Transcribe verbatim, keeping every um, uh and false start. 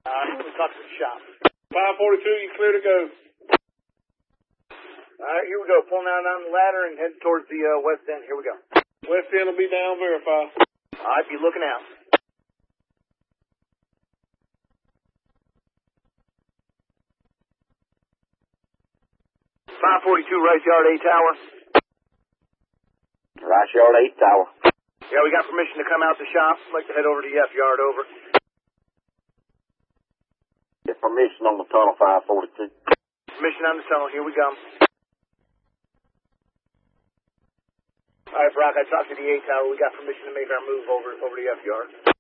Uh, we'll talk to the shop. five forty-two, you clear to go. All right, here we go. Pulling out on the ladder and head towards the uh, west end. Here we go. West end will be down, verify. All right, be looking out. five forty-two, Rice Yard, eight Tower. Rice Yard, eight Tower. Yeah, we got permission to come out the shop. Like to head over to F Yard, over. Get permission on the tunnel, five forty-two. Permission on the tunnel. Here we go. All right, Brock, I talked to the eight Tower. We got permission to make our move over over to F Yard.